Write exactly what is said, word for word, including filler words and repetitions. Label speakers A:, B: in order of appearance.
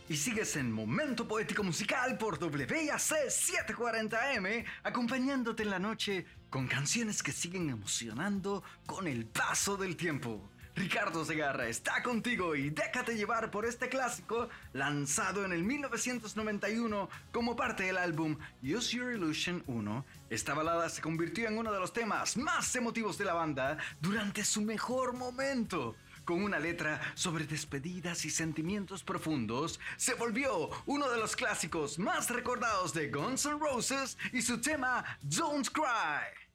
A: Y sigues en Momento Poético Musical por W I A C setecientos cuarenta M, acompañándote en la noche con canciones que siguen emocionando con el paso del tiempo. Ricardo Segarra está contigo y déjate llevar por este clásico lanzado en el mil novecientos noventa y uno como parte del álbum Use Your Illusion uno. Esta balada se convirtió en uno de los temas más emotivos de la banda durante su mejor momento. Con una letra sobre despedidas y sentimientos profundos, se volvió uno de los clásicos más recordados de Guns N' Roses y su tema Don't Cry.